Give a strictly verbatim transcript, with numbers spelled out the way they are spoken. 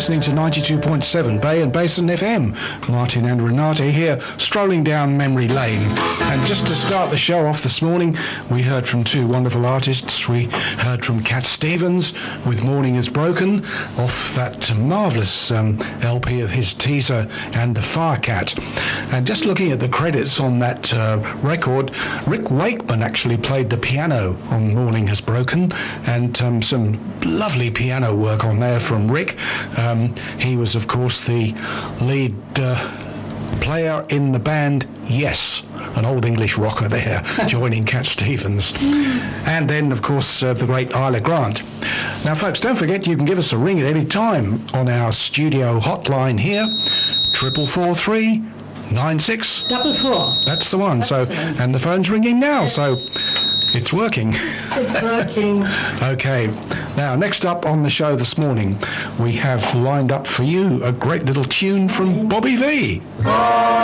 listening to ninety-two point seven Bay and Basin F M. Martin and Renate here, strolling down memory lane. And just to start the show off this morning, we heard from two wonderful artists. We heard from Cat Stevens with Morning is Broken, off that marvellous um, L P of his, Teaser and the Firecat. And just looking at the credits on that uh, record, Rick Wakeman actually played the piano on Morning Has Broken, and um, some lovely piano work on there from Rick. Um, he was, of course, the lead uh, player in the band Yes, an old English rocker there, joining Cat Stevens. And then, of course, uh, the great Isla Grant. Now, folks, don't forget you can give us a ring at any time on our studio hotline here, triple four three nine six double four. That's the one. So, and the phone's ringing now, so it's working. It's working. Okay. Now, next up on the show this morning, we have lined up for you a great little tune from Bobby Vee.